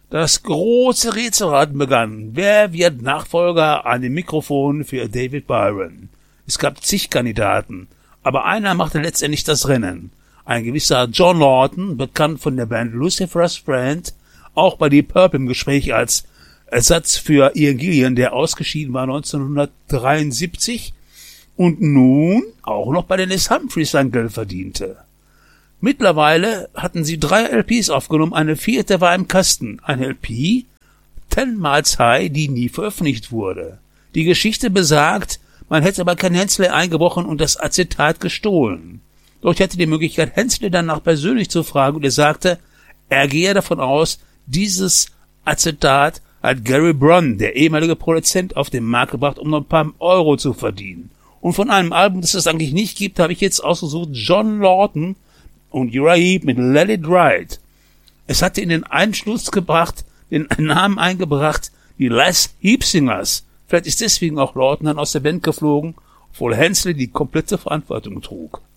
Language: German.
Das große Rätselraten begann. Wer wird Nachfolger an dem Mikrofon für David Byron? Es gab zig Kandidaten, aber einer machte letztendlich das Rennen. Ein gewisser John Lawton, bekannt von der Band Lucifer's Friend, auch bei Deep Purple im Gespräch als Ersatz für Ian Gillan, der ausgeschieden war 1973 und nun auch noch bei den Les Humphreys sein Geld verdiente. Mittlerweile hatten sie 3 LPs aufgenommen, eine 4. war im Kasten, eine LP, 10 Miles High, die nie veröffentlicht wurde. Die Geschichte besagt, man hätte bei Ken Hensley eingebrochen und das Acetat gestohlen. Doch ich hatte die Möglichkeit, Hensley danach persönlich zu fragen und er sagte, er gehe davon aus, dieses Acetat hat Gary Brunn, der ehemalige Produzent, auf den Markt gebracht, um noch ein paar Euro zu verdienen. Und von einem Album, das es eigentlich nicht gibt, habe ich jetzt ausgesucht John Lawton und Uriah Heep mit Let It Ride. Es hatte in den Einschluss gebracht, den Namen eingebracht, die Les Heep Singers. Vielleicht ist deswegen auch Lawton dann aus der Band geflogen, obwohl Hensley die komplette Verantwortung trug.